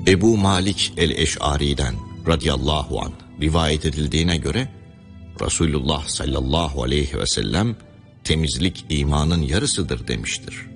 Ebu Malik el-Eş'ari'den radıyallahu anh rivayet edildiğine göre Resulullah sallallahu aleyhi ve sellem temizlik imanın yarısıdır demiştir.